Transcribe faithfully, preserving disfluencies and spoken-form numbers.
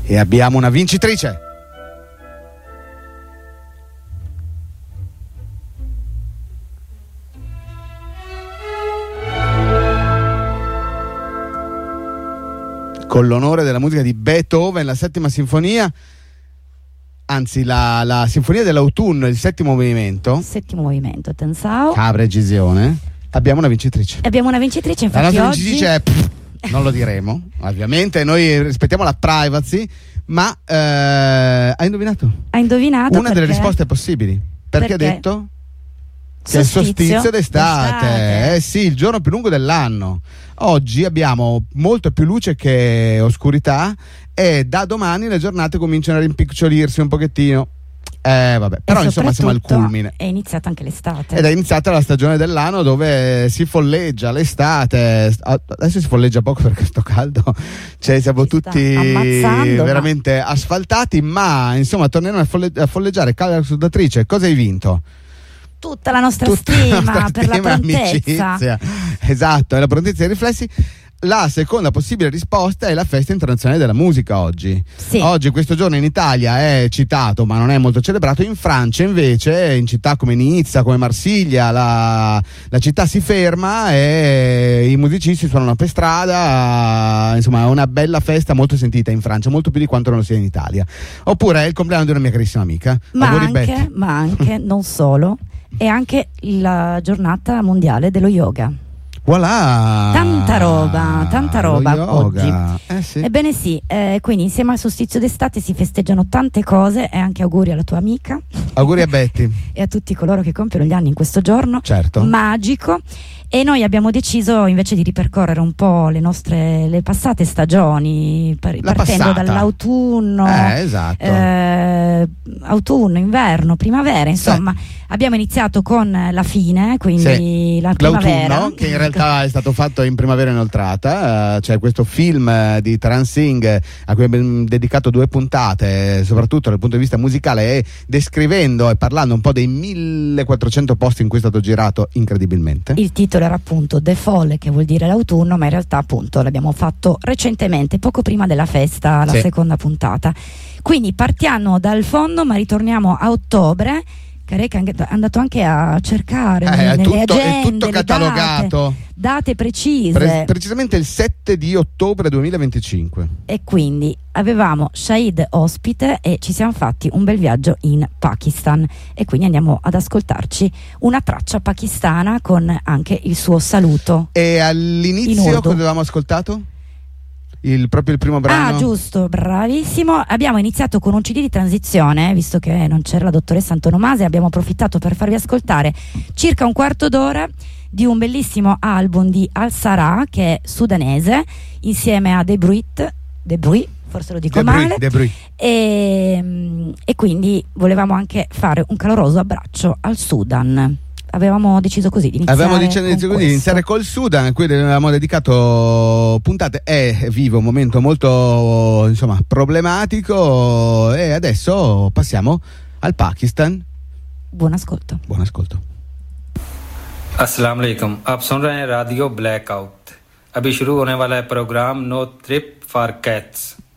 E abbiamo una vincitrice. Con l'onore della musica di Beethoven, la settima sinfonia, anzi la, la sinfonia dell'autunno, il settimo movimento. Settimo movimento, Tensao. Ca precisione. Abbiamo una vincitrice. Abbiamo una vincitrice, infatti la nostra oggi... vincitrice è... Pff, non lo diremo, ovviamente, noi rispettiamo la privacy, ma eh, hai indovinato? Ha indovinato una perché? delle risposte possibili. Perché, Perché? ha detto? Che è il solstizio d'estate. d'estate. Eh sì, il giorno più lungo dell'anno. Oggi abbiamo molto più luce che oscurità e da domani le giornate cominciano a rimpicciolirsi un pochettino. Eh vabbè, però insomma siamo al culmine. È iniziata anche l'estate. Ed è iniziata la stagione dell'anno dove si folleggia l'estate. Adesso si folleggia poco perché sto caldo, cioè siamo Ci tutti veramente ma... asfaltati, ma insomma torneremo a, folle- a folleggiare. Cara sudatrice, cosa hai vinto? Tutta la nostra Tutta stima la nostra per stima, la prontezza. Amicizia. Esatto, è la prontezza dei riflessi. La seconda possibile risposta è la festa internazionale della musica oggi. Sì. Oggi, questo giorno in Italia è citato, ma non è molto celebrato. In Francia invece, in città come Nizza, come Marsiglia, la, la città si ferma e i musicisti suonano per strada. Insomma, è una bella festa molto sentita in Francia, molto più di quanto non lo sia in Italia. Oppure è il compleanno di una mia carissima amica. Ma Auguri, anche, Betty. ma anche, non solo, è anche la giornata mondiale dello yoga. Voilà. Tanta roba, tanta roba oggi. Eh sì. Ebbene sì, eh, quindi insieme al solstizio d'estate si festeggiano tante cose, e anche auguri alla tua amica. Auguri a Betty. E a tutti coloro che compiono gli anni in questo giorno Certo. magico. E noi abbiamo deciso invece di ripercorrere un po' le nostre le passate stagioni, par- La partendo passata. dall'autunno, Eh, esatto. eh, autunno, inverno, primavera, insomma. Sì. Abbiamo iniziato con la fine, quindi Sì. la primavera, l'autunno, che in realtà è stato fatto in primavera inoltrata. Uh, c'è questo film uh, di Taran Singh a cui abbiamo dedicato due puntate, soprattutto dal punto di vista musicale, e descrivendo e parlando un po' dei millequattrocento posti in cui è stato girato incredibilmente. Il titolo era appunto The Fall, che vuol dire l'autunno, ma in realtà appunto l'abbiamo fatto recentemente, poco prima della festa, la Sì. seconda puntata. Quindi partiamo dal fondo, ma ritorniamo a ottobre. Careca è andato anche a cercare Eh, nelle è tutto, agende, è tutto le catalogato. date, date precise. Pre- precisamente il sette di ottobre duemilaventicinque. E quindi avevamo Shahid ospite e ci siamo fatti un bel viaggio in Pakistan, e quindi andiamo ad ascoltarci una traccia pakistana con anche il suo saluto. E In all'inizio urdu. cosa avevamo ascoltato? Il, proprio il primo brano? Ah, giusto, bravissimo. Abbiamo iniziato con un C D di transizione, visto che non c'era la dottoressa Antonomasi, abbiamo approfittato per farvi ascoltare circa un quarto d'ora di un bellissimo album di Al-Sara, che è sudanese, insieme a De Bruit, De Bruit, forse lo dico De Bruit, male, De Bruit. e, e quindi volevamo anche fare un caloroso abbraccio al Sudan. Avevamo deciso così di iniziare. Avevamo deciso con di questo. iniziare col Sudan, a cui avevamo dedicato puntate. È vivo un momento molto, insomma, problematico, e adesso passiamo al Pakistan. Buon ascolto. Buon ascolto. अस्सलाम वालेकुम, आप सुन रहे हैं radio blackout. अभी शुरू होने वाला है programme no trip for cats.